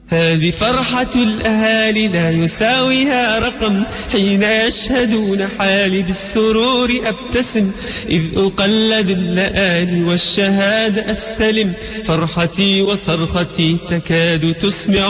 هذه فرحة الأهالي لا يساويها رقم، حين يشهدون حالي بالسرور أبتسم، إذ أقلد اللآلي والشهادة أستلم، فرحتي وصرختي تكاد تسمع